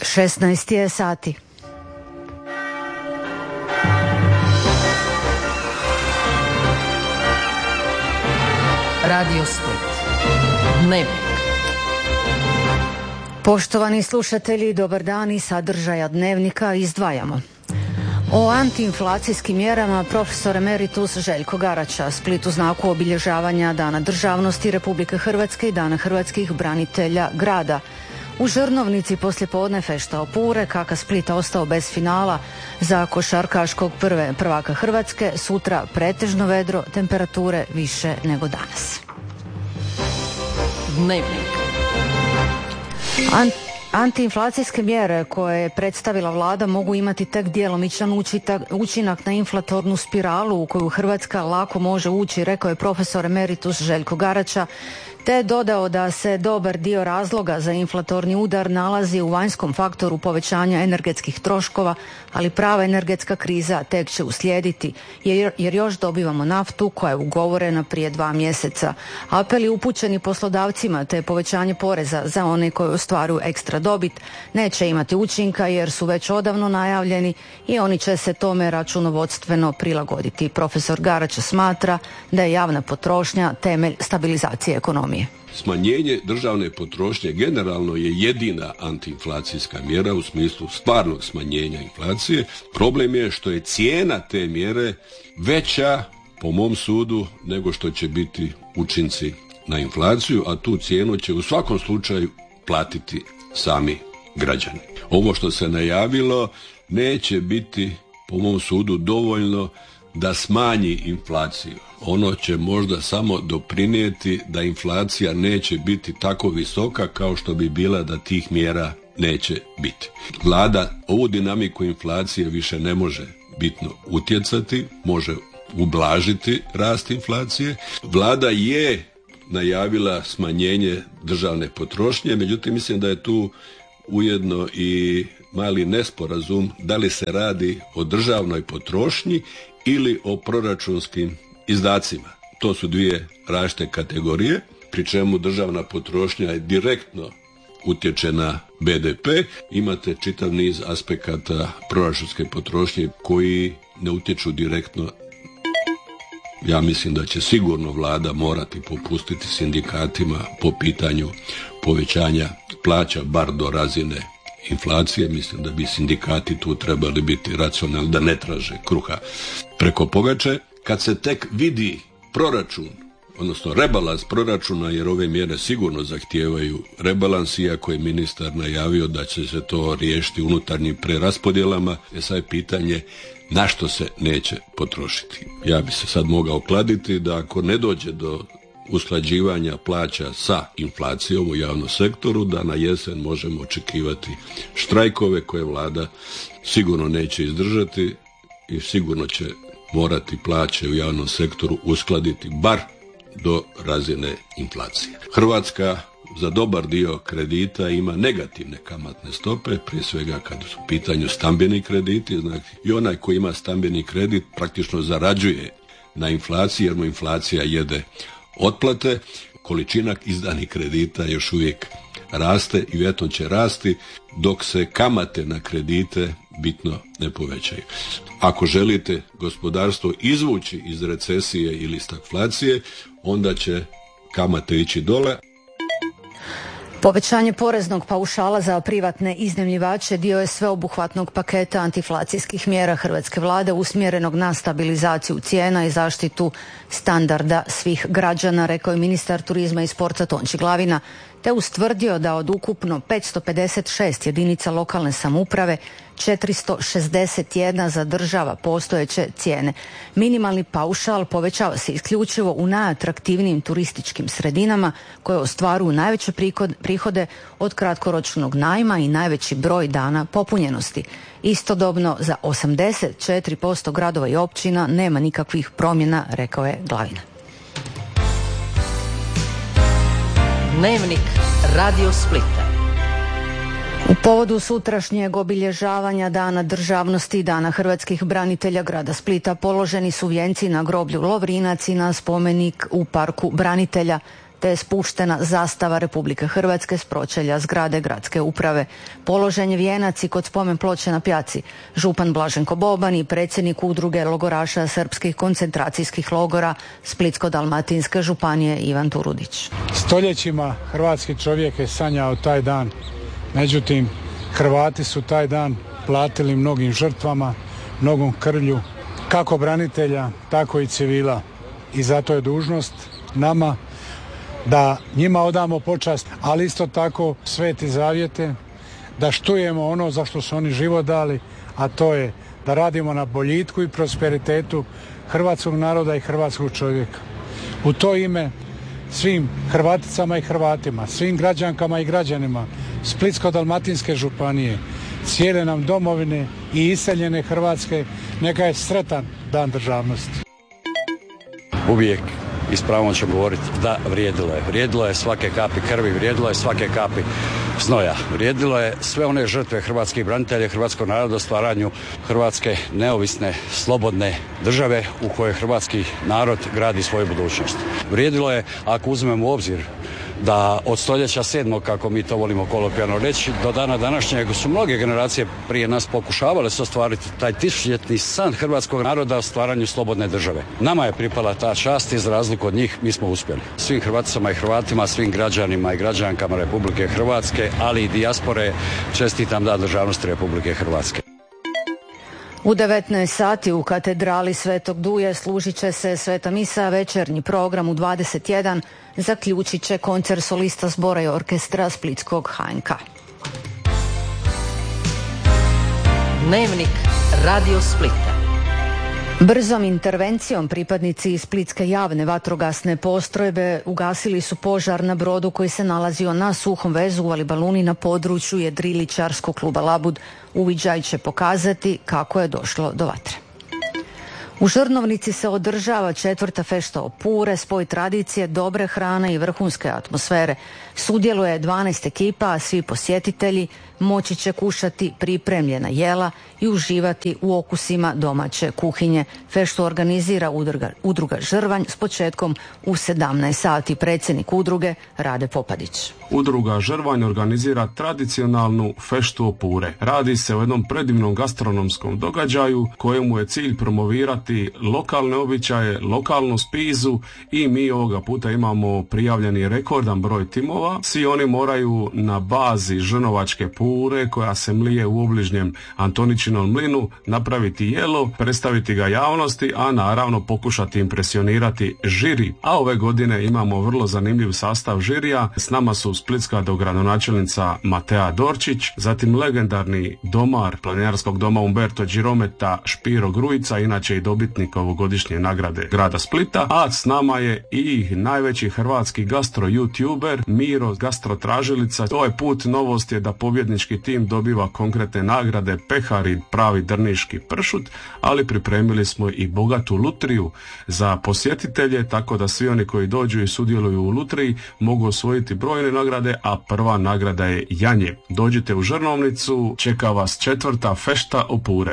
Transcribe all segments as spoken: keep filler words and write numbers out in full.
šesnaest je sati. Radio Split. Dnevnik. Poštovani slušatelji, dobar dan. I sadržaja dnevnika izdvajamo. O antiinflacijskim mjerama profesor emeritus Željko Garača. Split u znaku obilježavanja Dana državnosti Republike Hrvatske i Dana hrvatskih branitelja grada. U Žrnovnici poslijepodne feštao Pure, Kaka Splita ostao bez finala za košarkaškog prve prvaka Hrvatske. Sutra pretežno vedro, temperature više nego danas. Dnevnik. An- Antiinflacijske mjere koje je predstavila vlada mogu imati tek djelomičan učinak na inflatornu spiralu u koju Hrvatska lako može ući, rekao je profesor emeritus Željko Garača, te je dodao da se dobar dio razloga za inflatorni udar nalazi u vanjskom faktoru povećanja energetskih troškova, ali prava energetska kriza tek će uslijediti, jer, jer još dobivamo naftu koja je ugovorena prije dva mjeseca. Apeli upućeni poslodavcima te povećanje poreza za one koji ostvaruju ekstra dobit neće imati učinka jer su već odavno najavljeni i oni će se tome računovodstveno prilagoditi. Profesor Garača smatra da je javna potrošnja temelj stabilizacije ekonomije. Smanjenje državne potrošnje generalno je jedina antiinflacijska mjera u smislu stvarnog smanjenja inflacije. Problem je što je cijena te mjere veća, po mom sudu, nego što će biti učinci na inflaciju, a tu cijenu će u svakom slučaju platiti sami građani. Ovo što se najavilo neće biti, po mom sudu, dovoljno da smanji inflaciju. Ono će možda samo doprinijeti da inflacija neće biti tako visoka kao što bi bila da tih mjera neće biti. Vlada ovu dinamiku inflacije više ne može bitno utjecati, može ublažiti rast inflacije. Vlada je najavila smanjenje državne potrošnje, međutim mislim da je tu ujedno i mali nesporazum da li se radi o državnoj potrošnji ili o proračunskim izdacima. To su dvije različite kategorije, pri čemu državna potrošnja je direktno utječe na be de pe. Imate čitav niz aspekata proračunske potrošnje koji ne utječu direktno. Ja mislim da će sigurno vlada morati popustiti sindikatima po pitanju povećanja plaća, bar do razine inflacije. Mislim da bi sindikati tu trebali biti racionalni, da ne traže kruha preko pogače. Kad se tek vidi proračun, odnosno rebalans proračuna, jer ove mjere sigurno zahtijevaju rebalans, iako je ministar najavio da će se to riješiti unutarnjim preraspodjelama, je sad pitanje na što se neće potrošiti. Ja bi se sad mogao kladiti da ako ne dođe do usklađivanja plaća sa inflacijom u javnom sektoru, da na jesen možemo očekivati štrajkove koje vlada sigurno neće izdržati i sigurno će morati plaće u javnom sektoru uskladiti bar do razine inflacije. Hrvatska za dobar dio kredita ima negativne kamatne stope, prije svega kad su u pitanju stambeni krediti, znači i onaj koji ima stambeni kredit praktično zarađuje na inflaciji jer mu inflacija jede otplate. Količina izdanih kredita još uvijek raste i vjerojatno će rasti dok se kamate na kredite bitno ne povećaju. Ako želite gospodarstvo izvući iz recesije ili stagflacije, onda će kamate ići dole. Povećanje poreznog paušala za privatne iznajmljivače dio je sveobuhvatnog paketa antiinflacijskih mjera hrvatske vlade usmjerenog na stabilizaciju cijena i zaštitu standarda svih građana, rekao je ministar turizma i sporta Tonči Glavina, te ustvrdio da od ukupno petsto pedeset šest jedinica lokalne samouprave četiristo šezdeset jedna zadržava postojeće cijene. Minimalni paušal povećava se isključivo u najatraktivnijim turističkim sredinama koje ostvaruju najveće prihode od kratkoročnog najma i najveći broj dana popunjenosti. Istodobno za osamdeset četiri posto gradova i općina nema nikakvih promjena, rekao je Glavina. Dnevnik Radio Splita. U povodu sutrašnjeg obilježavanja Dana državnosti i Dana hrvatskih branitelja grada Splita položeni su vijenci na groblju Lovrinac i na spomenik u Parku branitelja, te je spuštena zastava Republike Hrvatske s pročelja zgrade gradske uprave. Položen je vijenac i kod spomen ploče na Pjaci. Župan Blaženko Boban i predsjednik udruge logoraša srpskih koncentracijskih logora Splitsko-dalmatinske županije Ivan Turudić. Stoljećima hrvatski čovjek je sanjao taj dan, međutim Hrvati su taj dan platili mnogim žrtvama, mnogom krvlju, kako branitelja, tako i civila. I zato je dužnost nama da njima odamo počast, ali isto tako sveti zavjete, da štujemo ono za što su oni život dali, a to je da radimo na boljitku i prosperitetu hrvatskog naroda i hrvatskog čovjeka. U to ime svim Hrvaticama i Hrvatima, svim građankama i građanima Splitsko-dalmatinske županije, cijele nam domovine i iseljene Hrvatske, neka je sretan dan državnosti. Uvijek i s pravom ću govoriti da vrijedilo je. Vrijedilo je svake kapi krvi, vrijedilo je svake kapi znoja. Vrijedilo je sve one žrtve hrvatskih branitelja, hrvatskog naroda u stvaranju Hrvatske neovisne, slobodne države u kojoj hrvatski narod gradi svoju budućnost. Vrijedilo je, ako uzmemo u obzir da od stoljeća sedmog, kako mi to volimo kolokvijalno reći, do dana današnjeg su mnoge generacije prije nas pokušavale se ostvariti taj tisućljetni san hrvatskog naroda o stvaranju slobodne države. Nama je pripala ta čast i za razliku od njih mi smo uspjeli. Svim Hrvaticama i Hrvatima, svim građanima i građankama Republike Hrvatske, ali i dijaspore, čestitam dan državnosti Republike Hrvatske. U devetnaest sati u katedrali Svetog Duje služit će se sveta misa, večernji program u dvadeset jedan zaključit će koncert solista zbora i orkestra Splitskog H N K. Dnevnik Radio Splita. Brzom intervencijom pripadnici Splitske javne vatrogasne postrojbe ugasili su požar na brodu koji se nalazio na suhom vezu u Alibaluni na području jedriličarskog kluba Labud. Uviđaj će pokazati kako je došlo do vatre. U Žrnovnici se održava četvrta fešta Opure, spoj tradicije, dobre hrane i vrhunske atmosfere. Sudjeluje dvanaest ekipa, a svi posjetitelji moći će kušati pripremljena jela i uživati u okusima domaće kuhinje. Feštu organizira udruga, udruga Žrvanj s početkom u sedamnaest sati. Predsjednik udruge Rade Popadić. Udruga Žrvanj organizira tradicionalnu feštu Opure. Radi se o jednom predivnom gastronomskom događaju kojemu je cilj promovirati lokalne običaje, lokalnu spizu i mi ovoga puta imamo prijavljeni rekordan broj timova. Svi oni moraju na bazi žrnovačke pure koja se mlije u obližnjem Antoničinom mlinu napraviti jelo, predstaviti ga javnosti, a naravno pokušati impresionirati žiri. A ove godine imamo vrlo zanimljiv sastav žirija. S nama su splitska dogradonačelnica Matea Dorčić, zatim legendarni domar planinarskog doma Umberto Girometa Špiro Grujica, inače i dobitnik ovogodišnje nagrade grada Splita, a s nama je i najveći hrvatski gastro youtuber Miro Gastro Tražilica. Ovaj put novost je da pobjednički tim dobiva konkretne nagrade, pehar i pravi drniški pršut, ali pripremili smo i bogatu lutriju za posjetitelje, tako da svi oni koji dođu i sudjeluju u lutriji mogu osvojiti brojne nagrade, a prva nagrada je janje. Dođite u Žrnovnicu, čeka vas četvrta fešta Opure.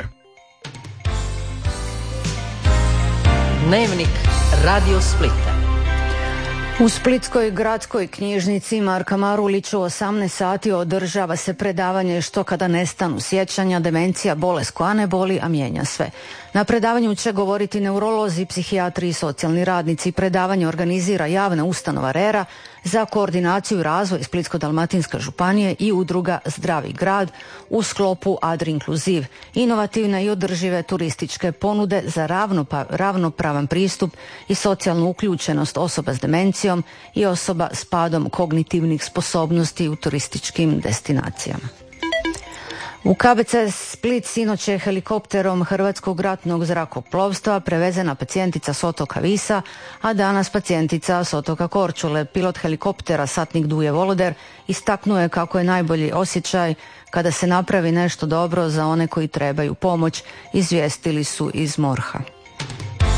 Dnevnik Radio Splita. U Splitskoj gradskoj knjižnici Marka Marulića u osamnaest sati održava se predavanje Što kada nestanu sjećanja, demencija, bolest koja ne boli, a mijenja sve. Na predavanju će govoriti neurolozi, psihijatri i socijalni radnici. Predavanje organizira javna ustanova Rera za koordinaciju i razvoj Splitsko-dalmatinske županije i udruga Zdravi grad u sklopu Adri Inkluziv. Inovativne i održive turističke ponude za ravnopa, ravnopravan pristup i socijalnu uključenost osoba s demencijom i osoba s padom kognitivnih sposobnosti u turističkim destinacijama. U K B C Split sinoć je helikopterom Hrvatskog ratnog zrakoplovstva prevezena pacijentica s otoka Visa, a danas pacijentica s otoka Korčule. Pilot helikoptera satnik Duje Voloder istaknuo je kako je najbolji osjećaj kada se napravi nešto dobro za one koji trebaju pomoć, izvijestili su iz MORH-a.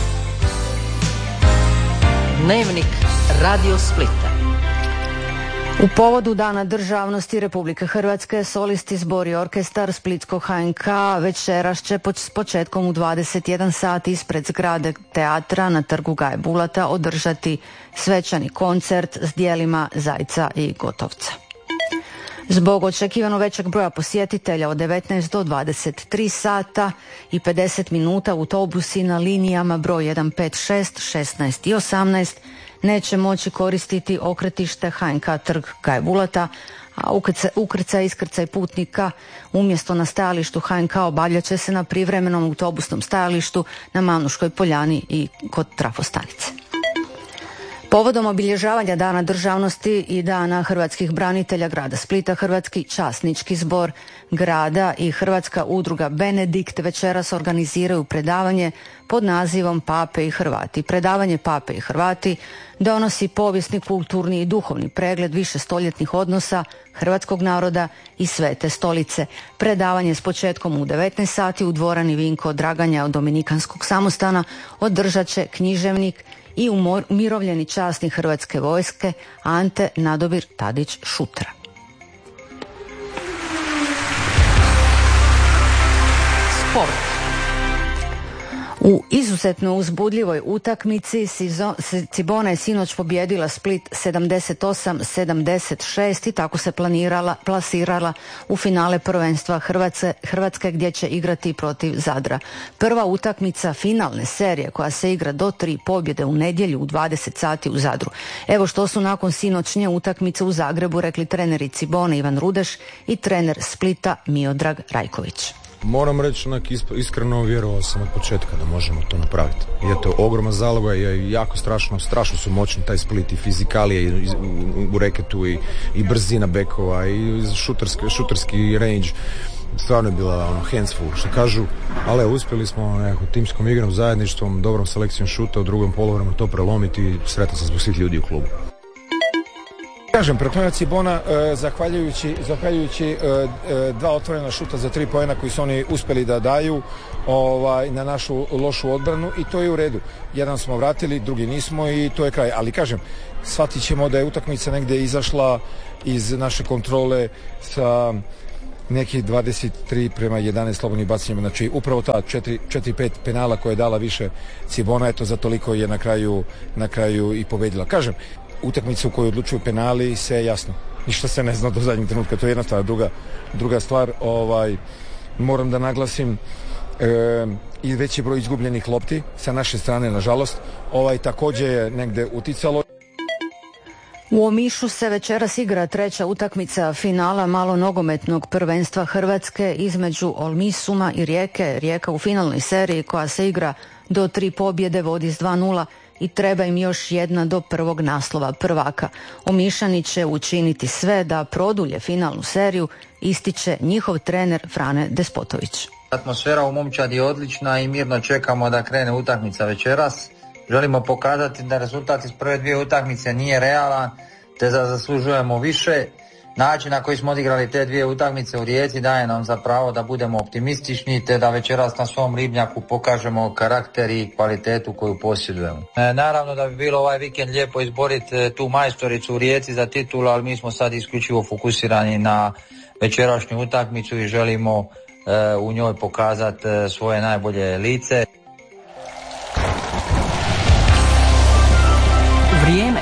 Dnevnik Radio Splita. U povodu Dana državnosti Republike Hrvatske solisti zbor i orkestar Splitskog H N K večeras će s početkom u dvadeset jedan sati ispred zgrade teatra na trgu Gaje Bulata održati svečani koncert s djelima Zajca i Gotovca. Zbog očekivano većeg broja posjetitelja od devetnaest do dvadeset tri sata i pedeset minuta autobusi na linijama broj jedan pet šest, šesnaest i osamnaest neće moći koristiti okretište H N K trg Gaje Bulata, a ukrcaj i iskrcaj putnika umjesto na stajalištu H N K obavljat će se na privremenom autobusnom stajalištu na Manuškoj poljani i kod trafostanice. Povodom obilježavanja Dana državnosti i Dana hrvatskih branitelja grada Splita, Hrvatski časnički zbor grada i Hrvatska udruga Benedikt večeras organiziraju predavanje pod nazivom Pape i Hrvati. Predavanje Pape i Hrvati donosi povijesni, kulturni i duhovni pregled višestoljetnih odnosa hrvatskog naroda i Svete stolice. Predavanje s početkom u devetnaest sati u dvorani Vinko Draganja od Dominikanskog samostana održat će književnik i umirovljeni časnik Hrvatske vojske Ante Nadobir Tadić Šutra. Sport. U izuzetno uzbudljivoj utakmici Cibona je sinoć pobijedila Split sedamdeset osam sedamdeset šest i tako se planirala, plasirala u finale prvenstva Hrvatske, Hrvatske gdje će igrati protiv Zadra. Prva utakmica finalne serije koja se igra do tri pobjede u nedjelju u dvadeset sati u Zadru. Evo što su nakon sinoćnje utakmice u Zagrebu rekli treneri Cibone Ivan Rudeš i trener Splita Miodrag Rajković. Moram reći, onak iskreno vjerovao sam od početka da možemo to napraviti. Je to ogromna zaloga i jako strašno, strašno su moćni taj Split i fizikalije i u reketu i, i brzina bekova i šuterski, šuterski range. Stvarno je bila ono, handsful, što kažu, ali uspjeli smo nekako timskom igrom, zajedništvom, dobrom selekcijom šuta u drugom poluvremenu to prelomiti i sretan sam zbog svih ljudi u klubu. Kažem, protiv Cibona, eh, zahvaljujući, zahvaljujući eh, eh, dva otvorena šuta za tri poena koji su oni uspjeli da daju ovaj, na našu lošu odbranu i to je u redu. Jedan smo vratili, drugi nismo i to je kraj. Ali kažem, shvatit ćemo da je utakmica negdje izašla iz naše kontrole sa nekih dvadeset tri prema jedanaest slobodnih bacanjima. Znači upravo ta četiri pet penala koje je dala više Cibona, eto za toliko je na kraju, na kraju i pobedila. Kažem, utakmicu u kojoj odlučuju penali se jasno. Ništa se ne zna do zadnjeg trenutka, to je jedna stvar. Druga, druga stvar, ovaj, moram da naglasim e, i veći broj izgubljenih lopti sa naše strane, nažalost, ovaj također je negde uticalo. U Omišu se večeras igra treća utakmica finala malonogometnog prvenstva Hrvatske između Olmisuma i Rijeke. Rijeka u finalnoj seriji koja se igra do tri pobjede vodi s dva nula i treba im još jedna do prvog naslova prvaka. Omišani će učiniti sve da produlje finalnu seriju, ističe njihov trener Frane Despotović. Atmosfera u momčadi je odlična i mirno čekamo da krene utakmica večeras. Želimo pokazati da rezultat iz prve dvije utakmice nije realan, te da zaslužujemo više. Način na koji smo odigrali te dvije utakmice u Rijeci daje nam za pravo da budemo optimistični, te da večeras na svom ribnjaku pokažemo karakter i kvalitetu koju posjedujemo. E, naravno da bi bilo ovaj vikend lijepo izboriti tu majstoricu u Rijeci za titulu, ali mi smo sad isključivo fokusirani na večerašnju utakmicu i želimo e, u njoj pokazati e, svoje najbolje lice. Vrijeme.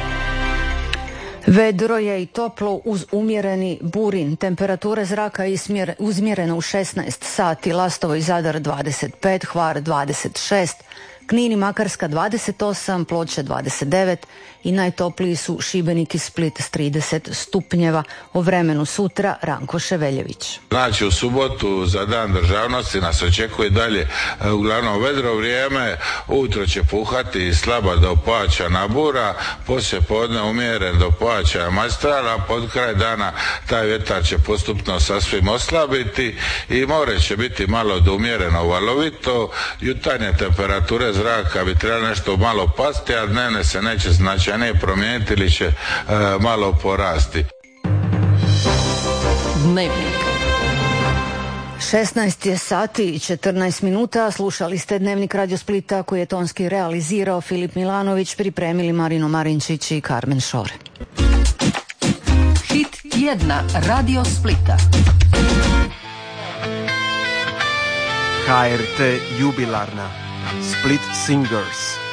Vedro je i toplo uz umjereni burin. Temperature zraka je uzmjerena u šesnaest sati. Lastovo i Zadar dvadeset pet, Hvar dvadeset šest, Knin i Makarska dvadeset osam, Ploče dvadeset devet i najtopliji su Šibenik i Split s trideset stupnjeva. O vremenu sutra Ranko Ševeljević. Znači u subotu za Dan državnosti nas očekuje dalje uglavnom vedro vrijeme, ujutro će puhati slaba do pojačana bura, poslije podne umjeren do pojačana majstrala, pod kraj dana taj vjetar će postupno sasvim oslabiti i more će biti malo do umjereno valovito, jutarnje temperature zraka bi trebalo nešto malo pasti, a dnevne se neće značajnije promijeniti ili će e, malo porasti. Dnevnik. šesnaest je sati i četrnaest minuta. Slušali ste Dnevnik Radio Splita koji je tonski realizirao Filip Milanović, pripremili Marino Marinčić i Karmen Šore. Tjedna Radio Splita. H R T jubilarna Split Singers.